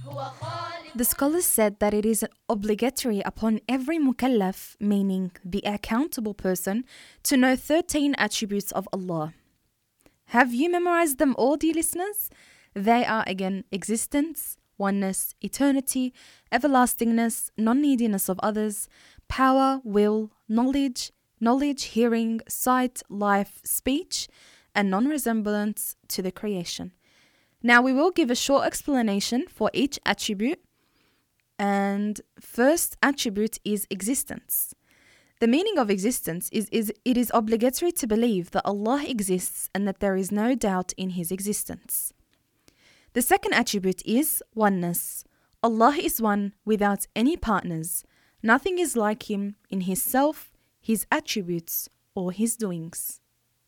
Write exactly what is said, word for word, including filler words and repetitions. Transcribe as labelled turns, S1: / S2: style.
S1: The scholars said that it is obligatory upon every mukallaf, meaning the accountable person, to know thirteen attributes of Allah. Have you memorized them all, dear listeners? They are again existence, oneness, eternity, everlastingness, non-neediness of others, power, will, knowledge, knowledge, hearing, sight, life, speech, and non-resemblance to the creation. Now we will give a short explanation for each attribute. And first attribute is existence. The meaning of existence is, is it is obligatory to believe that Allah exists and that there is no doubt in His existence. The second attribute is oneness. Allah is one without any partners. Nothing is like Him in His self, His attributes, or His doings.